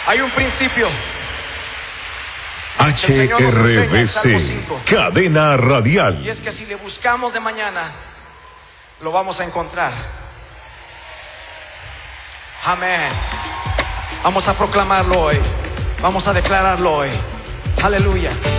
Hay un principio. HRBC, cadena radial. Y es que si le buscamos de mañana, lo vamos a encontrar. Amén. Vamos a proclamarlo hoy. Vamos a declararlo hoy. Aleluya.